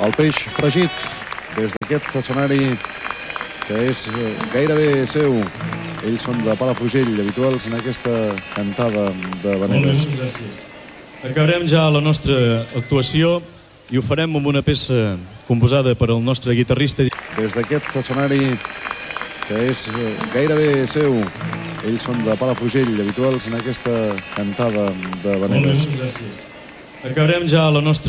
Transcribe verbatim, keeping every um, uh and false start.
El peix fregit, des d'aquest escenari que és gairebé seu. Ells són de Palafrugell, habituals en aquesta cantada de Vaneres. Moltes gràcies. Acabarem ja la nostra actuació i ho farem amb una peça composada per el nostre guitarrista. Des d'aquest escenari que és gairebé seu. Ells són de Palafrugell, habituals en aquesta cantada de Vaneres. Moltes gràcies. Acabarem ja la nostra